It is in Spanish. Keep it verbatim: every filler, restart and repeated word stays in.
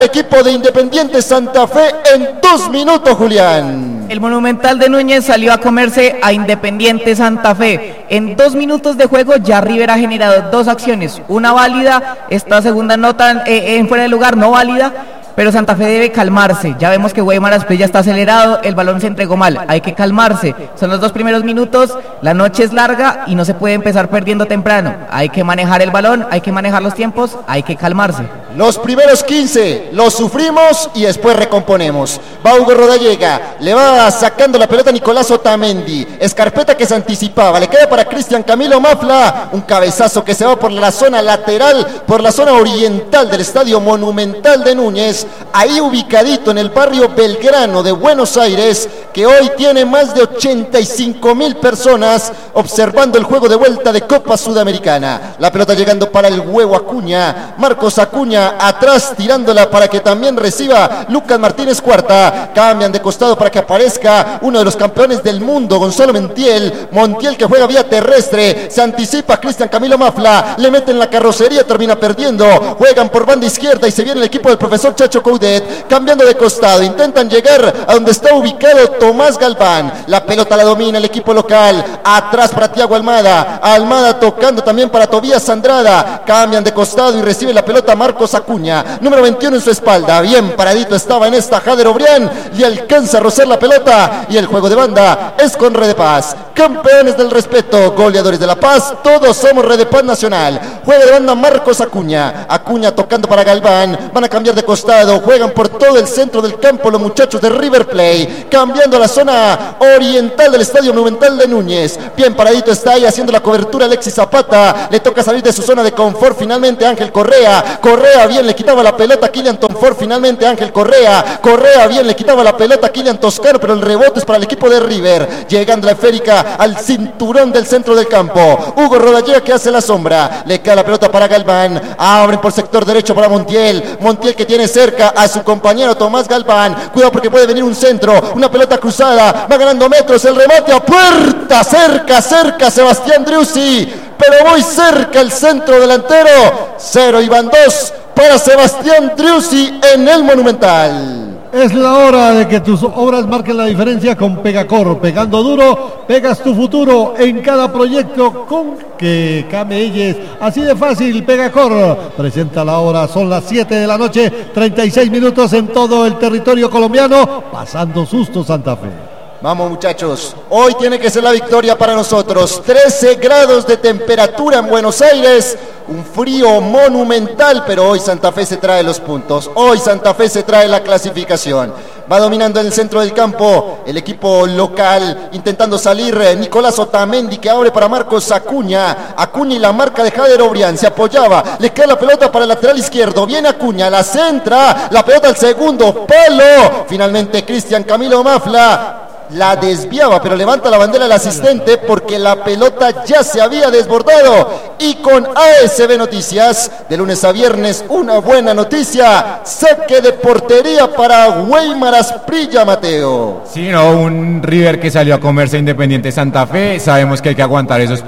Equipo de Independiente Santa Fe en dos minutos, Julián. El Monumental de Núñez salió a comerse a Independiente Santa Fe. En dos minutos de juego ya River ha generado dos acciones, una válida, esta segunda nota eh, en fuera de lugar no válida, pero Santa Fe debe calmarse. Ya vemos que Weimar Asprilla ya está acelerado, el balón se entregó mal, hay que calmarse. Son los dos primeros minutos, la noche es larga y no se puede empezar perdiendo temprano. Hay que manejar el balón, hay que manejar los tiempos, hay que calmarse. Los primeros quince los sufrimos y después recomponemos. Va Hugo Rodallega, le va sacando la pelota a Nicolás Otamendi. Escarpeta que se anticipaba, le queda para Cristian Camilo Mafla. Un cabezazo que se va por la zona lateral, por la zona oriental del Estadio Monumental de Núñez. Ahí ubicadito en el barrio Belgrano de Buenos Aires, que hoy tiene más de ochenta y cinco mil personas observando el juego de vuelta de Copa Sudamericana. La pelota llegando para el Huevo Acuña, Marcos Acuña atrás tirándola para que también reciba Lucas Martínez Cuarta. Cambian de costado para que aparezca uno de los campeones del mundo, Gonzalo Montiel. Montiel que juega vía terrestre, se anticipa Cristian Camilo Mafla, le meten la carrocería, termina perdiendo. Juegan por banda izquierda y se viene el equipo del profesor Chacho Coudet, cambiando de costado, intentan llegar a donde está ubicado Tomás Galván. La pelota la domina el equipo local, atrás para Thiago Almada, Almada tocando también para Tobías Andrada. Cambian de costado y recibe la pelota Marcos Acuña, número veintiuno en su espalda, bien paradito estaba en esta Jader Obrián, y alcanza a rozar la pelota, y el juego de banda es con Red de Paz. Campeones del respeto, goleadores de la paz, todos somos Red de Paz Nacional. Juego de banda Marcos Acuña, Acuña tocando para Galván, van a cambiar de costado, juegan por todo el centro del campo los muchachos de River Plate, cambiando a la zona oriental del Estadio Monumental de Núñez. Bien paradito está ahí haciendo la cobertura Alexis Zapata, le toca salir de su zona de confort finalmente Ángel Correa, Correa bien le quitaba la pelota a Kylian Tonfort, finalmente Ángel Correa, Correa bien le quitaba la pelota a Kylian Toscano, pero el rebote es para el equipo de River, llegando la esférica al cinturón del centro del campo. Hugo Rodallega que hace la sombra, le cae la pelota para Galván, abren por sector derecho para Montiel, Montiel que tiene cerca a su compañero Tomás Galván, cuidado porque puede venir un centro, una pelota cruzada, va ganando metros, el remate a puerta, cerca, cerca Sebastián Driussi, pero muy cerca el centro delantero. Cero y van dos para Sebastián Driussi en el Monumental. Es la hora de que tus obras marquen la diferencia con Pegacor. Pegando duro, pegas tu futuro en cada proyecto con que camelles. Así de fácil, Pegacor presenta la hora. Son las siete de la noche, treinta y seis minutos en todo el territorio colombiano. Pasando susto Santa Fe. Vamos muchachos, hoy tiene que ser la victoria para nosotros. Trece grados de temperatura en Buenos Aires, un frío monumental, pero hoy Santa Fe se trae los puntos, hoy Santa Fe se trae la clasificación. Va dominando en el centro del campo el equipo local, intentando salir Nicolás Otamendi que abre para Marcos Acuña, Acuña y la marca de Jader Obrián, se apoyaba, le cae la pelota para el lateral izquierdo, viene Acuña, la centra, la pelota al segundo palo, finalmente Cristian Camilo Mafla la desviaba, pero levanta la bandera el asistente porque la pelota ya se había desbordado. Y con A S B Noticias, de lunes a viernes, una buena noticia: saque de portería para Weimar Asprilla, Mateo. Sí, no, un River que salió a comerse a Independiente Santa Fe. Sabemos que hay que aguantar esos